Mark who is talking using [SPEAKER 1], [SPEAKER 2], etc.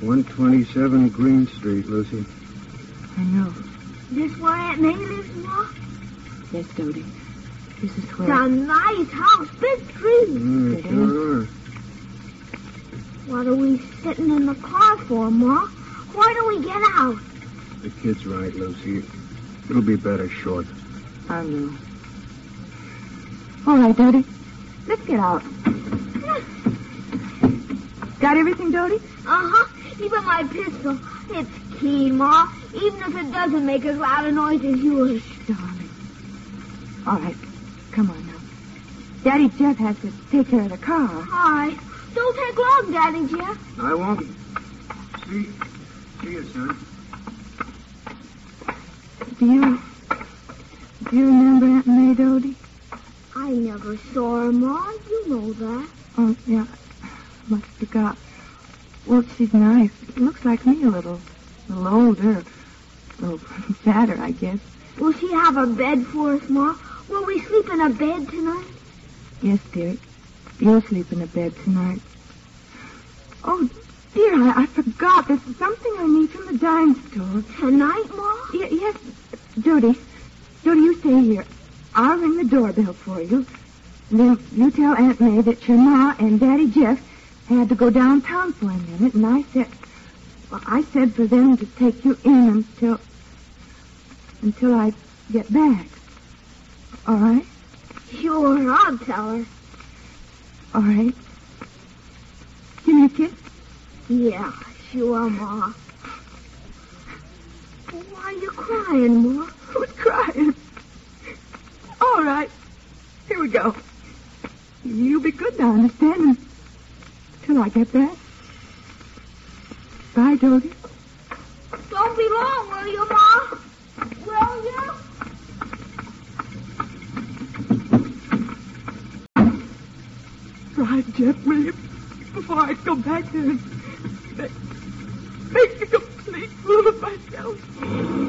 [SPEAKER 1] 127 Green Street, Lucy.
[SPEAKER 2] I know.
[SPEAKER 3] This where Aunt May lives, Ma?
[SPEAKER 2] Yes, Dodie. This is where...
[SPEAKER 3] It's a nice house, big trees.
[SPEAKER 1] Sure are.
[SPEAKER 3] What are we sitting in the car for, Ma? Why don't we get out?
[SPEAKER 1] The kid's right, Lucy. It'll be better short.
[SPEAKER 2] I know. All right, Dodie. Let's get out. Got everything, Dodie?
[SPEAKER 3] Uh-huh. Even my pistol. It's keen, Ma. Even if it doesn't make as loud a noise as yours.
[SPEAKER 2] Darling. All right. Come on now. Daddy Jeff has to take care of the car.
[SPEAKER 3] All right. Don't take long, Daddy Jeff.
[SPEAKER 1] I won't. See you, son.
[SPEAKER 2] Do you remember Aunt May, Dodie?
[SPEAKER 3] I never saw her, Ma. You know that.
[SPEAKER 2] Oh, yeah. Must forgot. Well, she's nice. Looks like me a little older. A little fatter, I guess.
[SPEAKER 3] Will she have a bed for us, Ma? Will we sleep in a bed tonight?
[SPEAKER 2] Yes, dear. You'll sleep in a bed tonight. Oh, dear, I forgot. There's something I need from the dime store.
[SPEAKER 3] Tonight, Ma?
[SPEAKER 2] Yes. Dodie, you stay here. I'll ring the doorbell for you. And then you tell Aunt May that your Ma and Daddy Jeff had to go downtown for a minute, and I said for them to take you in until I get back. All right?
[SPEAKER 3] Sure, I'll tell her.
[SPEAKER 2] All right. Give me a kiss.
[SPEAKER 3] Yeah, sure, Ma. Why are you crying, Ma?
[SPEAKER 2] Who's crying? All right. Here we go. You be good to understand until I get back. Bye, Dodie.
[SPEAKER 3] Don't be long, will you, Ma? Will you?
[SPEAKER 2] Drive, Jeff, will you? Before I go back there and make a complete fool of myself.